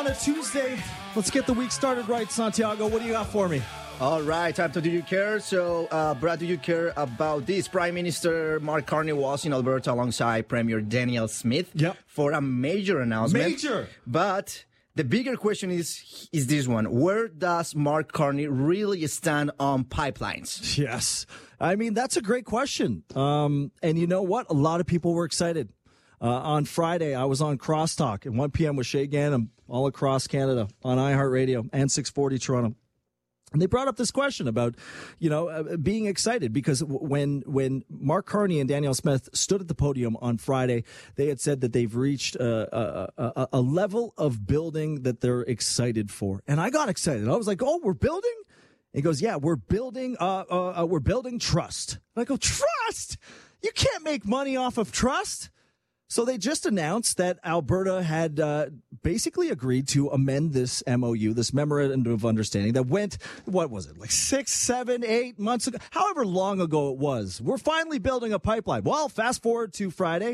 on a Tuesday. Let's get the week started right, Santiago. What do you got for me? All right, time to Do You Care? So, Brad, do you care about this? Prime Minister Mark Carney was in Alberta alongside Premier Danielle Smith for a major announcement. Major! But the bigger question is this one. Where does Mark Carney really stand on pipelines? Yes. I mean, that's a great question. And you know what? A lot of people were excited. On Friday, I was on Crosstalk at 1 p.m. with Shay Gannon all across Canada on iHeartRadio and 640 Toronto. And they brought up this question about, being excited because when Mark Carney and Danielle Smith stood at the podium on Friday, they had said that they've reached a level of building that they're excited for. And I got excited. I was like, oh, we're building? And he goes, yeah, we're building trust. And I go, trust? You can't make money off of trust. So they just announced that Alberta had basically agreed to amend this MOU, this Memorandum of Understanding that went, what was it, like 6, 7, 8 months ago, however long ago it was. We're finally building a pipeline. Well, fast forward to Friday.